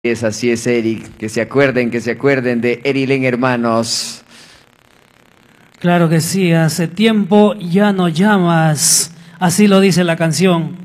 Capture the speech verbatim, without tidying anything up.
Es así es, Eric, que se acuerden, que se acuerden de Erilen Hermanos. Claro que sí, hace tiempo ya no llamas, así lo dice la canción.